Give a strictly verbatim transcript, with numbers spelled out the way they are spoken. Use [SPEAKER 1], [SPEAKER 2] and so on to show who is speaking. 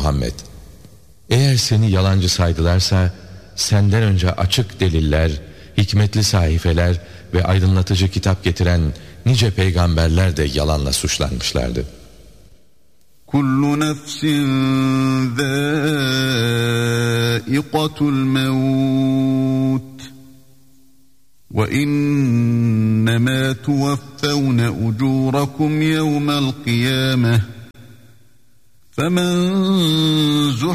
[SPEAKER 1] Muhammed, eğer seni yalancı saydılarsa senden önce açık deliller, hikmetli sahifeler ve aydınlatıcı kitap getiren nice peygamberler de yalanla suçlanmışlardı.
[SPEAKER 2] Kullu nefsin zâikatul mevt ve innemâ tuvaffevne ucûrakum yevmel kıyâmeh. فَمَنْ